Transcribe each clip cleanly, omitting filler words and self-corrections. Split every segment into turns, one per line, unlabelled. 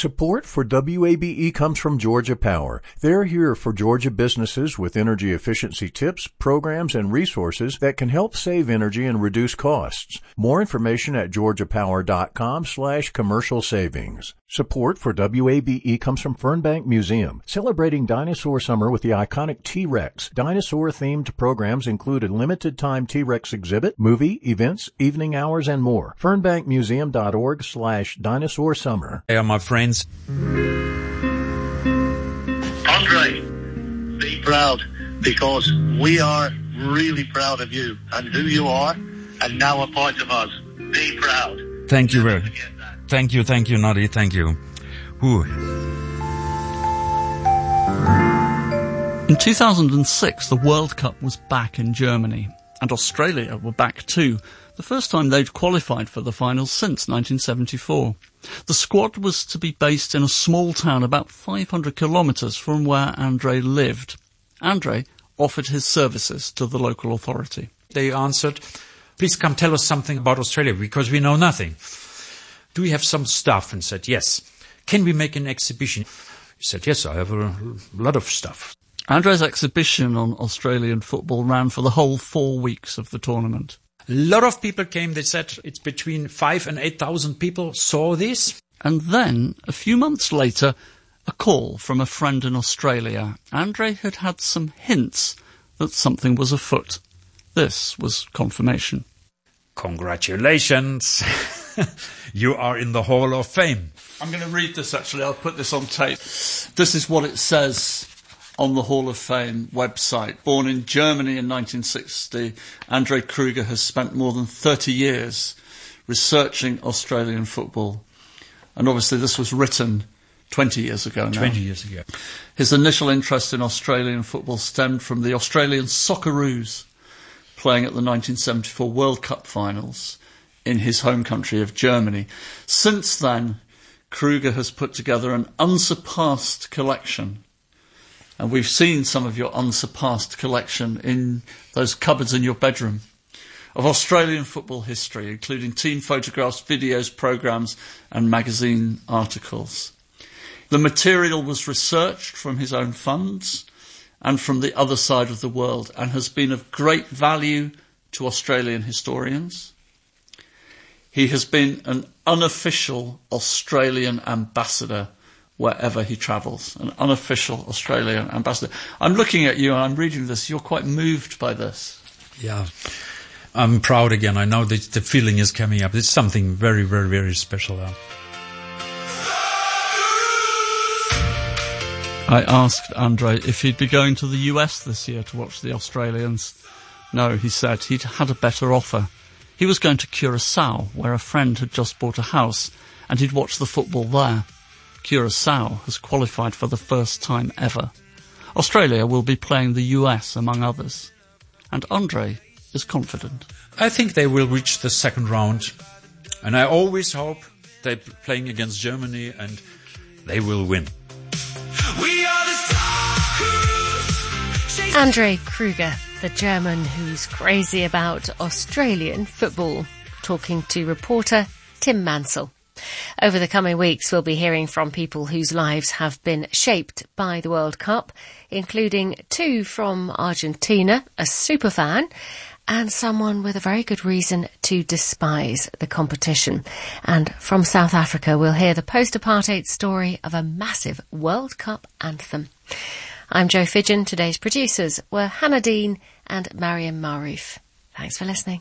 Support for WABE comes from Georgia Power. They're here for Georgia businesses with energy efficiency tips, programs, and resources that can help save energy and reduce costs. More information at georgiapower.com/commercial savings. Support for WABE comes from Fernbank Museum, celebrating Dinosaur Summer with the iconic T-Rex. Dinosaur-themed programs include a limited-time T-Rex exhibit, movie, events, evening hours, and more. Fernbankmuseum.org/dinosaur summer.
Hey, my friends.
Andre, be proud, because we are really proud of you and who you are, and now a part of us. Be proud.
Thank you, Red. Thank you, Nadi, thank you. Whew.
In 2006, the World Cup was back in Germany, and Australia were back too, the first time they'd qualified for the finals since 1974. The squad was to be based in a small town about 500 kilometres from where Andre lived. Andre offered his services to the local authority.
They answered, please come tell us something about Australia, because we know nothing. Do we have some stuff? And said, yes. Can we make an exhibition? He said, yes, I have a lot of stuff.
Andre's exhibition on Australian football ran for the whole 4 weeks of the tournament.
A lot of people came. They said it's between 5,000 and 8,000 people saw this.
And then, a few months later, a call from a friend in Australia. Andre had had some hints that something was afoot. This was confirmation.
Congratulations. You are in the Hall of Fame.
I'm going to read this, actually. I'll put this on tape. This is what it says on the Hall of Fame website. Born in Germany in 1960, Andre Kruger has spent more than 30 years researching Australian football. And obviously this was written 20 years ago now.
20 years ago.
His initial interest in Australian football stemmed from the Australian Socceroos playing at the 1974 World Cup finals in his home country of Germany. Since then, Kruger has put together an unsurpassed collection. And we've seen some of your unsurpassed collection in those cupboards in your bedroom of Australian football history, including team photographs, videos, programmes and magazine articles. The material was researched from his own funds and from the other side of the world and has been of great value to Australian historians. He has been an unofficial Australian ambassador wherever he travels, an unofficial Australian ambassador. I'm looking at you and I'm reading this. You're quite moved by this.
Yeah, I'm proud again. I know that the feeling is coming up. It's something very, very, very special.
I asked Andre if he'd be going to the US this year to watch the Australians. No, he said he'd had a better offer. He was going to Curaçao, where a friend had just bought a house, and he'd watch the football there. Curaçao has qualified for the first time ever. Australia will be playing the US, among others. And Andre is confident.
I think they will reach the second round. And I always hope they're playing against Germany and they will win.
We are the Socceroos.
Andre Kruger, the German who's crazy about Australian football, talking to reporter Tim Mansell. Over the coming weeks, we'll be hearing from people whose lives have been shaped by the World Cup, including two from Argentina, a superfan, and someone with a very good reason to despise the competition. And from South Africa, we'll hear the post-apartheid story of a massive World Cup anthem. I'm Jo Fidgen. Today's producers were Hannah Dean and Mariam Maroof. Thanks for listening.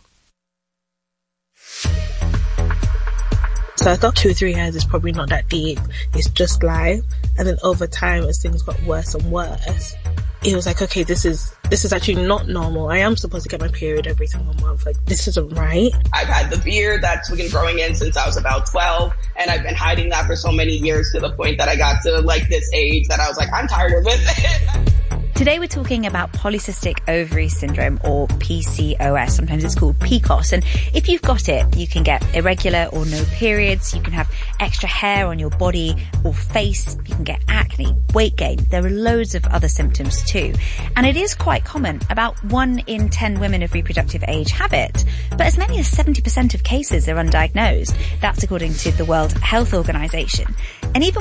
So I thought 2 or 3 years is probably not that deep. It's just life. And then over time, as things got worse and worse, it was like, okay, this is actually not normal. I am supposed to get my period every single month. Like, this isn't right.
I've had the beard that's been growing in since I was about 12, and I've been hiding that for so many years to the point that I got to like this age that I was like, I'm tired of it.
Today we're talking about polycystic ovary syndrome, or PCOS. Sometimes it's called PCOS. And if you've got it, you can get irregular or no periods. You can have extra hair on your body or face. You can get acne, weight gain. There are loads of other symptoms too. And it is quite common. About 1 in 10 women of reproductive age have it. But as many as 70% of cases are undiagnosed. That's according to the World Health Organization. And even